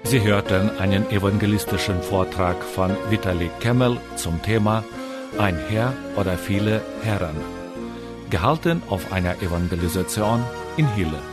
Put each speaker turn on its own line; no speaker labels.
Sie hörten einen evangelistischen Vortrag von Vitali Kemmel zum Thema Ein Herr oder viele Herren, gehalten auf einer Evangelisation in Hille.